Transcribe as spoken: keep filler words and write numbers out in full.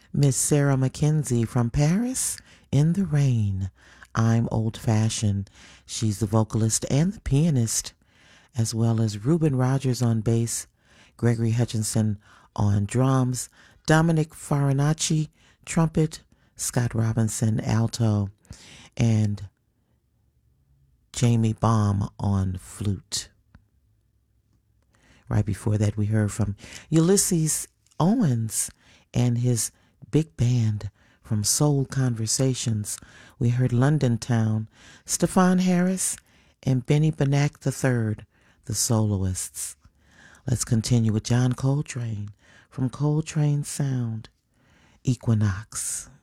Miss Sarah McKenzie from Paris in the Rain. I'm Old Fashioned. She's the vocalist and the pianist, as well as Reuben Rogers on bass, Gregory Hutchinson on drums, Dominic Farinacci, trumpet, Scott Robinson, alto, and Jamie Baum on flute. Right before that, we heard from Ulysses Owens and his big band from Soul Conversations. We heard London Town, Stefan Harris, and Benny Benack the third, the soloists. Let's continue with John Coltrane from Coltrane Sound, Equinox.